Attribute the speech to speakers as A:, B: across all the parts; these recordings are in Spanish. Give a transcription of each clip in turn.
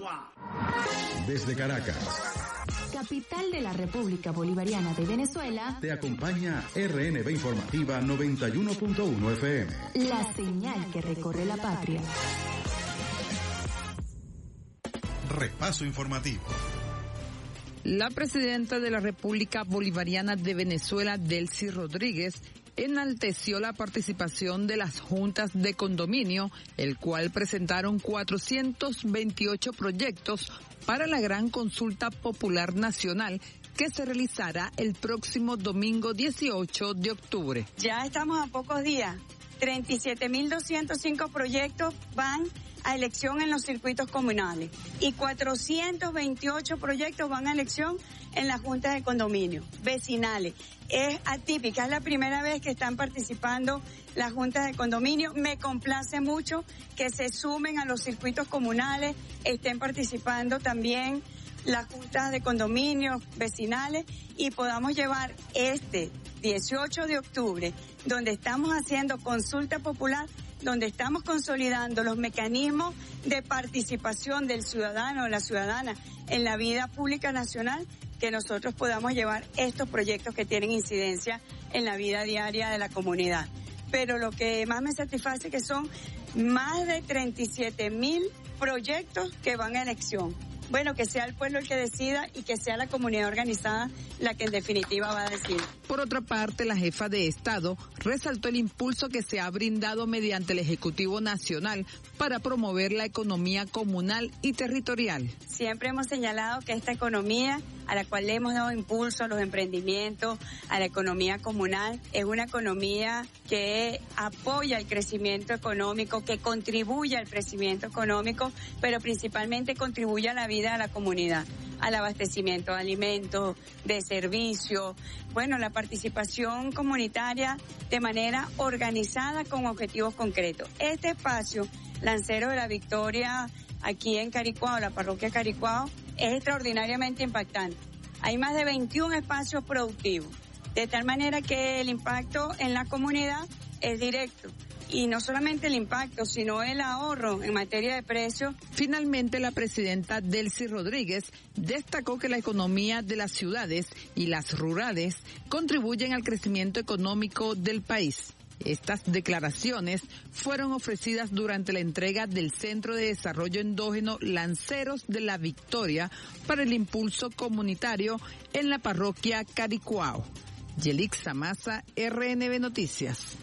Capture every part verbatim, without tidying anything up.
A: Desde Caracas,
B: capital de la República Bolivariana de Venezuela,
A: te acompaña R N B Informativa noventa y uno punto uno F M.
B: La señal que recorre la patria.
A: Repaso informativo.
C: La presidenta de la República Bolivariana de Venezuela, Delcy Rodríguez, enalteció la participación de las juntas de condominio, el cual presentaron cuatrocientos veintiocho proyectos para la gran consulta popular nacional que se realizará el próximo domingo dieciocho de octubre.
D: Ya estamos a pocos días. treinta y siete mil doscientos cinco proyectos van a elección en los circuitos comunales y cuatrocientos veintiocho proyectos van a elección en las juntas de condominio vecinales. Es atípica, es la primera vez que están participando las juntas de condominio. Me complace mucho que se sumen a los circuitos comunales, estén participando también las juntas de condominios vecinales y podamos llevar este dieciocho de octubre, donde estamos haciendo consulta popular, donde estamos consolidando los mecanismos de participación del ciudadano o la ciudadana en la vida pública nacional, que nosotros podamos llevar estos proyectos que tienen incidencia en la vida diaria de la comunidad. Pero lo que más me satisface que son más de treinta y siete mil proyectos que van a elección. Bueno, que sea el pueblo el que decida y que sea la comunidad organizada la que en definitiva va a decidir.
C: Por otra parte, la jefa de Estado resaltó el impulso que se ha brindado mediante el Ejecutivo Nacional para promover la economía comunal y territorial.
D: Siempre hemos señalado que esta economía a la cual le hemos dado impulso a los emprendimientos, a la economía comunal, es una economía que apoya el crecimiento económico, que contribuye al crecimiento económico, pero principalmente contribuye a la vida de la comunidad, al abastecimiento de alimentos, de servicios, bueno, la participación comunitaria de manera organizada con objetivos concretos. Este espacio, Lancero de la Victoria, aquí en Caricuao, la parroquia Caricuao, es extraordinariamente impactante. Hay más de veintiún espacios productivos, de tal manera que el impacto en la comunidad es directo. Y no solamente el impacto, sino el ahorro en materia de precios.
C: Finalmente, la presidenta Delcy Rodríguez destacó que la economía de las ciudades y las rurales contribuyen al crecimiento económico del país. Estas declaraciones fueron ofrecidas durante la entrega del Centro de Desarrollo Endógeno Lanceros de la Victoria para el impulso comunitario en la parroquia Caricuao. Yelixa Maza, R N B Noticias.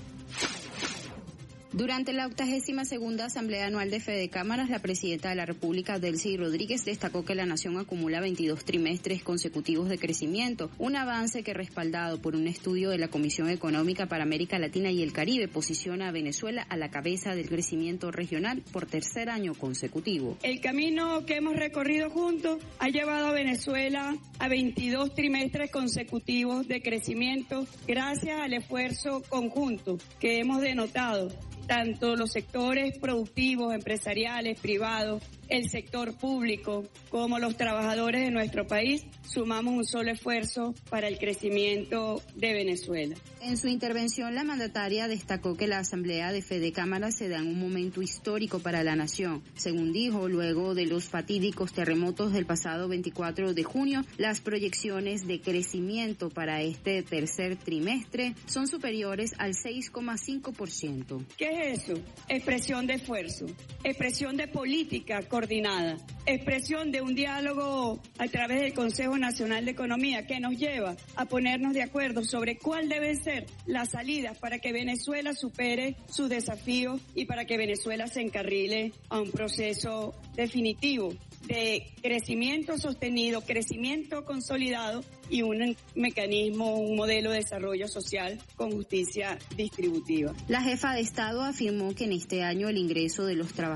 E: Durante la octagésima segunda Asamblea Anual de Fedecámaras, la presidenta de la República, Delcy Rodríguez, destacó que la nación acumula veintidós trimestres consecutivos de crecimiento, un avance que, respaldado por un estudio de la Comisión Económica para América Latina y el Caribe, posiciona a Venezuela a la cabeza del crecimiento regional por tercer año consecutivo.
D: El camino que hemos recorrido juntos ha llevado a Venezuela a veintidós trimestres consecutivos de crecimiento gracias al esfuerzo conjunto que hemos denotado tanto los sectores productivos, empresariales, privados, el sector público, como los trabajadores de nuestro país, sumamos un solo esfuerzo para el crecimiento de Venezuela.
E: En su intervención, la mandataria destacó que la Asamblea de Fedecámaras se da en un momento histórico para la nación. Según dijo, luego de los fatídicos terremotos del pasado veinticuatro de junio, las proyecciones de crecimiento para este tercer trimestre son superiores al seis coma cinco por ciento.
D: ¿Qué es eso? Expresión de esfuerzo, expresión de política coordinada, expresión de un diálogo a través del Consejo Nacional de Economía que nos lleva a ponernos de acuerdo sobre cuál deben ser las salidas para que Venezuela supere sus desafíos y para que Venezuela se encarrile a un proceso definitivo de crecimiento sostenido, crecimiento consolidado y un mecanismo, un modelo de desarrollo social con justicia distributiva.
E: La jefa de Estado afirmó que en este año el ingreso de los trabajadores